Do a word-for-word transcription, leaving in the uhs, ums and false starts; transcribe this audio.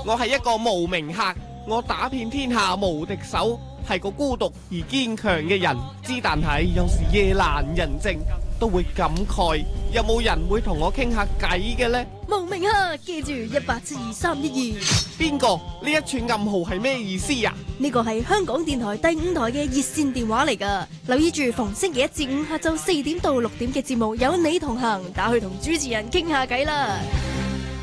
我係一個無名客，我打遍天下無敵手，係個孤獨而堅強嘅人。之但係有時夜闌人靜，都會感慨，有冇人會同我傾下偈嘅呢？ 無名客，記住一八七二三一二。 邊個？呢一串暗號係咩意思啊？ 呢個係香港電台第五台嘅熱線電話嚟噶，留意住逢星期一至五下晝四點到六點嘅節目，有你同行，打去同主持人傾下偈啦。